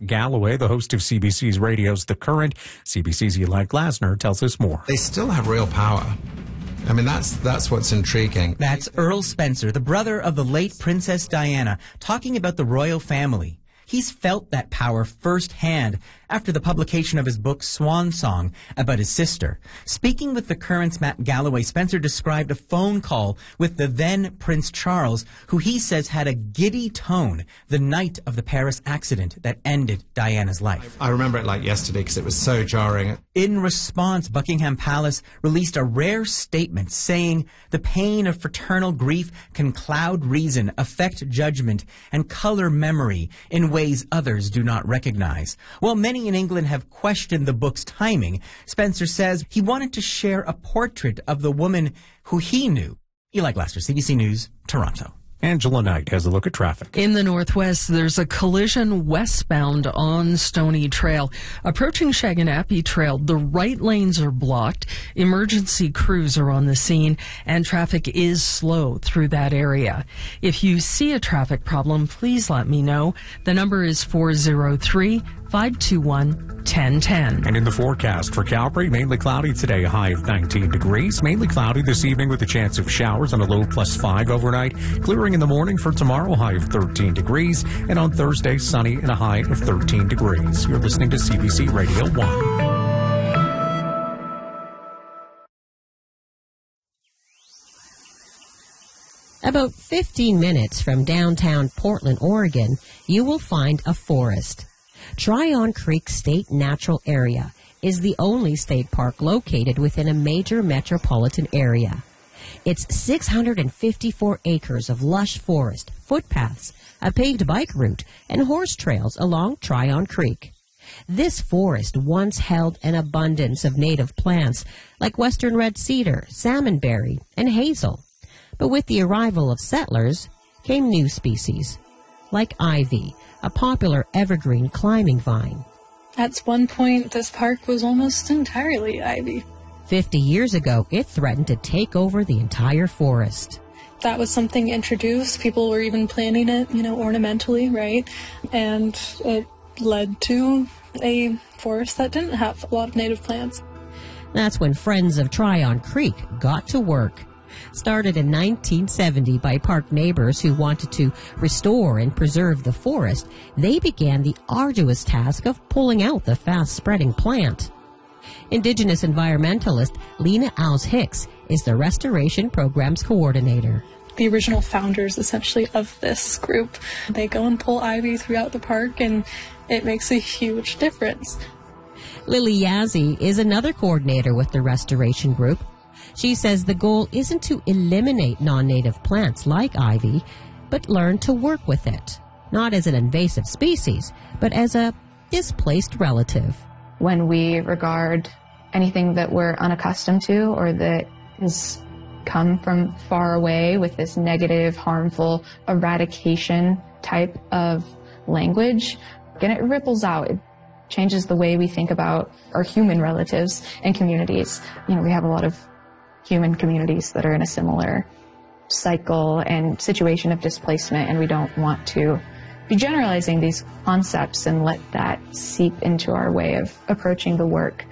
Galloway, the host of CBC's Radio's The Current. CBC's Eli Glasner tells us more. They still have real power. I mean, that's what's intriguing. That's Earl Spencer, the brother of the late Princess Diana, talking about the royal family. He's felt that power firsthand after the publication of his book Swan Song about his sister. Speaking with The Current's Matt Galloway, Spencer described a phone call with the then Prince Charles, who he says had a giddy tone the night of the Paris accident that ended Diana's life. I remember it like yesterday because it was so jarring. In response, Buckingham Palace released a rare statement saying the pain of fraternal grief can cloud reason, affect judgment, and color memory in ways others do not recognize. While many in England have questioned the book's timing, Spencer says he wanted to share a portrait of the woman who he knew. Eli Glasner, CBC News, Toronto. Angela Knight has a look at traffic. In the northwest, there's a collision westbound on Stony Trail. Approaching Shaganappi Trail, the right lanes are blocked. Emergency crews are on the scene, and traffic is slow through that area. If you see a traffic problem, please let me know. The number is 403-521-1010. And in the forecast for Calgary, mainly cloudy today, a high of 19 degrees. Mainly cloudy this evening with a chance of showers and a low +5 overnight. Clearing in the morning for tomorrow, high of 13 degrees. And on Thursday, sunny and a high of 13 degrees. You're listening to CBC Radio 1. About 15 minutes from downtown Portland, Oregon, you will find a forest. Tryon Creek State Natural Area is the only state park located within a major metropolitan area. It's 654 acres of lush forest, footpaths, a paved bike route, and horse trails along Tryon Creek. This forest once held an abundance of native plants like western red cedar, salmonberry, and hazel. But with the arrival of settlers came new species, like ivy, a popular evergreen climbing vine. At one point, this park was almost entirely ivy. 50 years ago, it threatened to take over the entire forest. That was something introduced. People were even planting it, ornamentally, right? And it led to a forest that didn't have a lot of native plants. That's when Friends of Tryon Creek got to work. Started in 1970 by park neighbors who wanted to restore and preserve the forest, they began the arduous task of pulling out the fast-spreading plant. Indigenous environmentalist Lena Alves Hicks is the restoration program's coordinator. The original founders, essentially, of this group, they go and pull ivy throughout the park, and it makes a huge difference. Lily Yazzie is another coordinator with the restoration group. She says the goal isn't to eliminate non-native plants like ivy, but learn to work with it, not as an invasive species, but as a displaced relative. When we regard anything that we're unaccustomed to or that has come from far away with this negative, harmful, eradication type of language, and it ripples out. It changes the way we think about our human relatives and communities. We have a lot of human communities that are in a similar cycle and situation of displacement, and we don't want to be generalizing these concepts and let that seep into our way of approaching the work.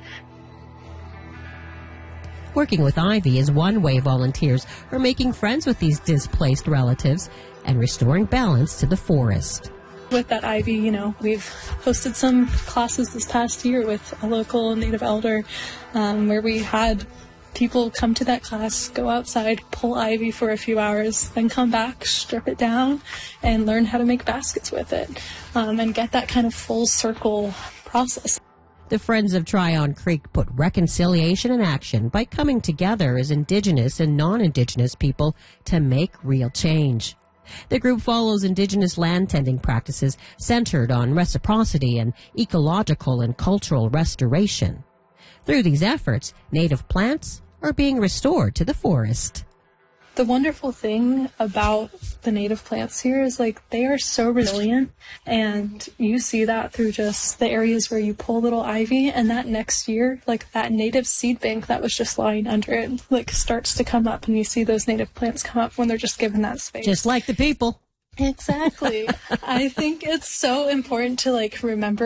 Working with ivy is one way volunteers are making friends with these displaced relatives and restoring balance to the forest. With that ivy, we've hosted some classes this past year with a local native elder where we had people come to that class, go outside, pull ivy for a few hours, then come back, strip it down, and learn how to make baskets with it, and get that kind of full circle process. The Friends of Tryon Creek put reconciliation in action by coming together as Indigenous and non-Indigenous people to make real change. The group follows Indigenous land tending practices centered on reciprocity and ecological and cultural restoration. Through these efforts, native plants are being restored to the forest. The wonderful thing about the native plants here is they are so resilient, and you see that through just the areas where you pull little ivy, and that next year, that native seed bank that was just lying under it, starts to come up, and you see those native plants come up when they're just given that space. Just like the people. Exactly. I think it's so important to remember